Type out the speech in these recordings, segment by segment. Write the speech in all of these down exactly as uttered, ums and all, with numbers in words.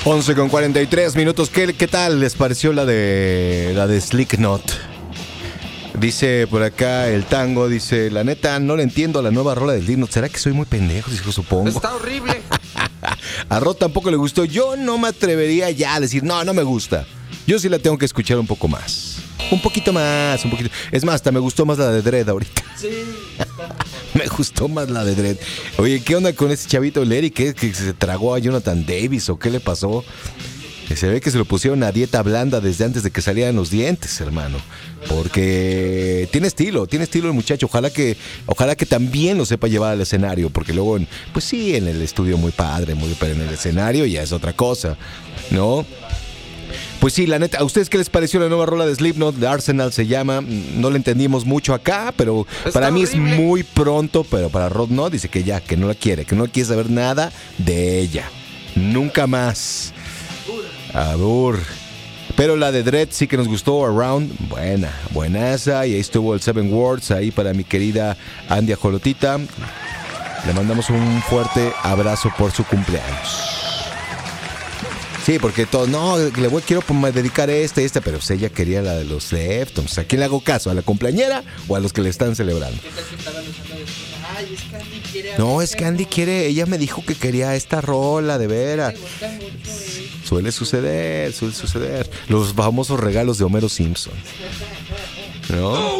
once con cuarenta y tres minutos. ¿Qué, qué tal les pareció la de la de Slipknot? Dice por acá el tango, dice, la neta, no le entiendo a la nueva rola de Slipknot. ¿Será que soy muy pendejo? Dijo, supongo. Está horrible. A Rod tampoco le gustó. Yo no me atrevería ya a decir, no, no me gusta. Yo sí la tengo que escuchar un poco más. Un poquito más, un poquito. Es más, hasta me gustó más la de Dredd ahorita. Sí. Me gustó más la de Dredd. Oye, ¿qué onda con ese chavito Larry? ¿Qué? ¿Que se tragó a Jonathan Davis o qué le pasó? Se ve que se lo pusieron a dieta blanda desde antes de que salieran los dientes, hermano. Porque tiene estilo, tiene estilo el muchacho. Ojalá que, ojalá que también lo sepa llevar al escenario. Porque luego, en, pues sí, en el estudio muy padre, muy, pero en el escenario ya es otra cosa, ¿no? Pues sí, la neta, ¿a ustedes qué les pareció la nueva rola de Slipknot? De Arsenal se llama. No la entendimos mucho acá, pero Está para mí horrible. es muy pronto. Pero para Rod no, dice que ya, que no la quiere, que no quiere saber nada de ella. Nunca más. Abur. Pero la de Dredd sí que nos gustó, Around, buena, buenaza. Y ahí estuvo el Seven Words ahí para mi querida Andy Ajolotita. Le mandamos un fuerte abrazo por su cumpleaños. Sí, porque todo, no, le voy, quiero dedicar esta y esta, pero pues ella quería la de los Deftones. ¿A quién le hago caso? ¿A la cumpañera o a los que le están celebrando? ¿Qué tal que estaban usando de ay, es que Andy quiere a No, mi es que perro? Andy quiere, ella me dijo que quería esta rola, de veras. Me gusta mucho, eh. Suele suceder, suele suceder. Los famosos regalos de Homero Simpson. ¿No?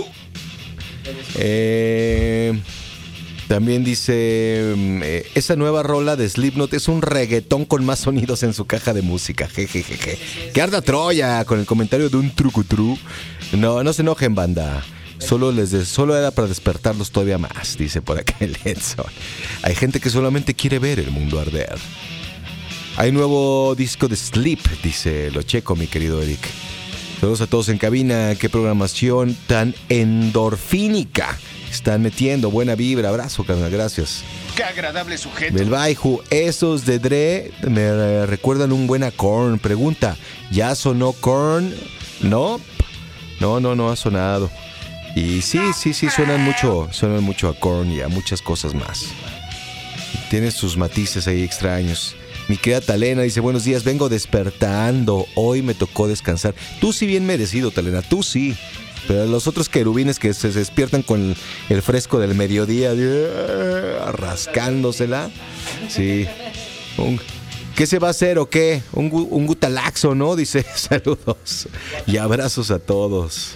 Eh, también dice, eh, esa nueva rola de Slipknot es un reggaetón con más sonidos en su caja de música. Jejejeje. Que arda Troya con el comentario de un trucutru. No, no se enojen, banda. Solo, les de, solo era para despertarlos todavía más, dice por acá el Edson. Hay gente que solamente quiere ver el mundo arder. Hay nuevo disco de Sleep, dice lo checo, mi querido Eric. Saludos a todos en cabina. Qué programación tan endorfínica están metiendo. Buena vibra. Abrazo, carnal. Gracias. Qué agradable sujeto. Del Baiju. Esos de Dre me recuerdan un buen a Korn. Pregunta, ¿ya sonó Korn? No. No, no, no ha sonado. Y sí, sí, sí, suenan mucho, suenan mucho a Korn y a muchas cosas más. Tiene sus matices ahí extraños. Mi querida Talena dice, buenos días, vengo despertando. Hoy me tocó descansar. Tú sí bien merecido, Talena, tú sí. Pero los otros querubines que se despiertan con el fresco del mediodía, rascándosela. Sí. Un, ¿Qué se va a hacer o qué? Un, un gutalaxo, ¿no? Dice, saludos. Y abrazos a todos.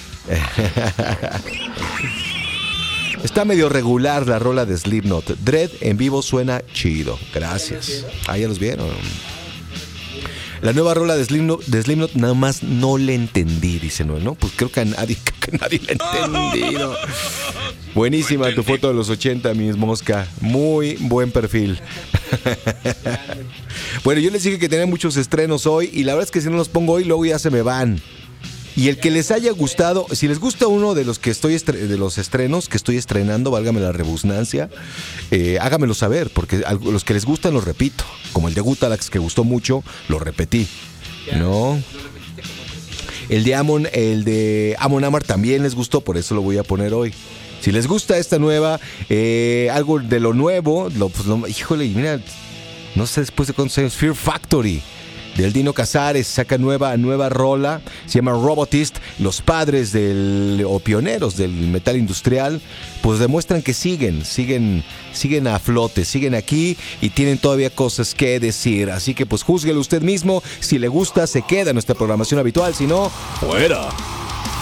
Está medio regular la rola de Slipknot. Dredd en vivo suena chido. Gracias. Ah, ya los vieron. La nueva rola de Slipknot, de Slipknot nada más no le entendí, dice Noel, ¿no? Pues creo que a nadie, creo que nadie le ha entendido. Buenísima tu foto de los ochenta, mi mosca. Muy buen perfil. Bueno, yo les dije que tenía muchos estrenos hoy y la verdad es que si no los pongo hoy, luego ya se me van. Y el que les haya gustado, si les gusta uno de los que estoy estre- de los estrenos que estoy estrenando, válgame la rebusnancia, eh, hágamelo saber, porque a los que les gustan los repito, como el de Gutalax que gustó mucho, lo repetí, ¿no? El de Amon, el de Amon Amar también les gustó, por eso lo voy a poner hoy. Si les gusta esta nueva, eh, algo de lo nuevo, lo, pues lo, híjole, mira, no sé después de cuántos años, Fear Factory. Del Dino Cazares saca nueva, nueva rola, se llama Robotist. Los padres del, o pioneros del metal industrial, pues demuestran que siguen, siguen, siguen a flote, siguen aquí y tienen todavía cosas que decir. Así que pues júzguelo usted mismo, si le gusta se queda en nuestra programación habitual, si no, fuera.